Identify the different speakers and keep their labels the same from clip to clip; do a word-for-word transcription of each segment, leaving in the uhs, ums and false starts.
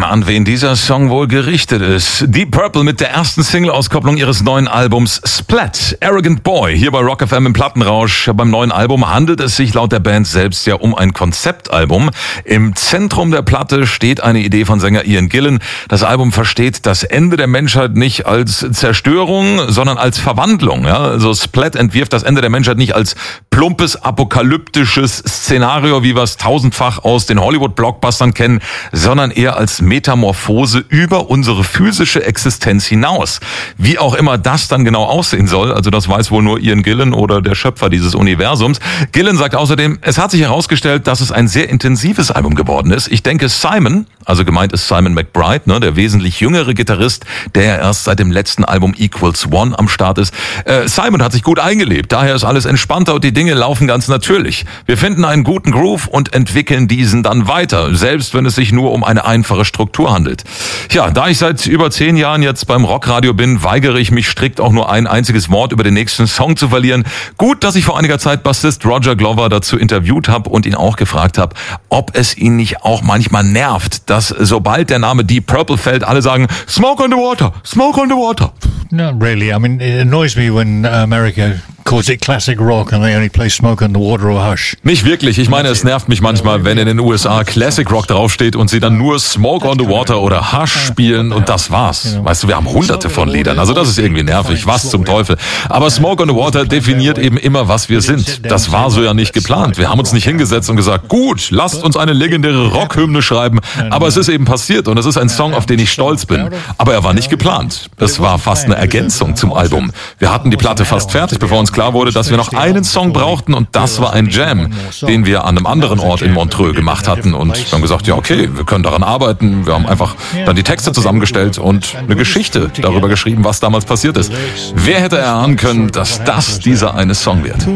Speaker 1: an wen dieser Song wohl gerichtet ist. Deep Purple mit der ersten Single-Auskopplung ihres neuen Albums Splat, Arrogant Boy, hier bei Rock F M im Plattenrausch. Beim neuen Album handelt es sich laut der Band selbst ja um ein Konzeptalbum. Im Zentrum der Platte steht eine Idee von Sänger Ian Gillan. Das Album versteht das Ende der Menschheit nicht als Zerstörung, sondern als Verwandlung. Ja? Also Splat entwirft das Ende der Menschheit nicht als plumpes, apokalyptisches Szenario, wie wir es tausendfach aus den Hollywood-Blockbustern kennen, sondern eher als Metamorphose über unsere physische Existenz hinaus. Wie auch immer das dann genau aussehen soll, also das weiß wohl nur Ian Gillan oder der Schöpfer dieses Universums. Gillan sagt außerdem, es hat sich herausgestellt, dass es ein sehr intensives Album geworden ist. Ich denke, Simon, also gemeint ist Simon McBride, ne, der wesentlich jüngere Gitarrist, der ja erst seit dem letzten Album Equals One am Start ist. Äh, Simon hat sich gut eingelebt, daher ist alles entspannter und die Dinge laufen ganz natürlich. Wir finden einen guten Groove und entwickeln diesen dann weiter, selbst wenn es sich nur um eine einfache Struktur handelt. Ja, da ich seit über zehn Jahren jetzt beim Rockradio bin, weigere ich mich strikt auch nur ein einziges Wort über den nächsten Song zu verlieren. Gut, dass ich vor einiger Zeit Bassist Roger Glover dazu interviewt habe und ihn auch gefragt habe, ob es ihn nicht auch manchmal nervt, dass sobald der Name Deep Purple fällt, alle sagen, Smoke on the Water, Smoke on the Water.
Speaker 2: Not really. I mean, it annoys me when America calls it classic rock and they only play Smoke on the Water or Hush.
Speaker 1: Nicht wirklich. Ich meine, es nervt mich manchmal, wenn in den U S A Classic Rock draufsteht und sie dann nur Smoke on the Water oder Hush spielen und das war's. Weißt du, wir haben hunderte von Liedern. Also das ist irgendwie nervig. Was zum Teufel. Aber Smoke on the Water definiert eben immer, was wir sind. Das war so ja nicht geplant. Wir haben uns nicht hingesetzt und gesagt, gut, lasst uns eine legendäre Rockhymne schreiben. Aber es ist eben passiert und es ist ein Song, auf den ich stolz bin. Aber er war nicht geplant. Es war fast eine Ergänzung zum Album. Wir hatten die Platte fast fertig, bevor uns klar wurde, dass wir noch einen Song brauchten und das war ein Jam, den wir an einem anderen Ort in Montreux gemacht hatten und wir haben gesagt, ja okay, wir können daran arbeiten. Wir haben einfach dann die Texte zusammengestellt und eine Geschichte darüber geschrieben, was damals passiert ist. Wer hätte erahnen können, dass das dieser eine Song wird?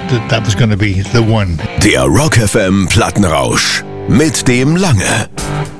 Speaker 3: Der Rock F M Plattenrausch mit dem Lange.